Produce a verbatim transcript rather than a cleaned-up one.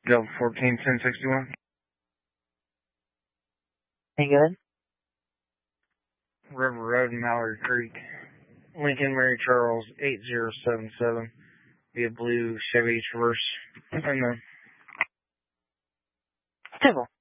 Delta fourteen ten sixty-one. Hey, good. River Road, Mallory Creek. Lincoln Mary Charles eight zero seven seven. Be a blue Chevy Traverse. And then Simple.